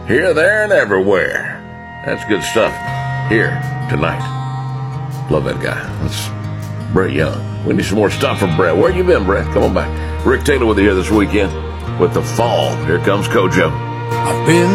Here, there, and everywhere. That's good stuff. Here, tonight. Love that guy. That's Brett Young. We need some more stuff from Brett. Where you been, Brett? Come on back. Rick Taylor with you here this weekend with The Fall. Here comes Kojo. I've been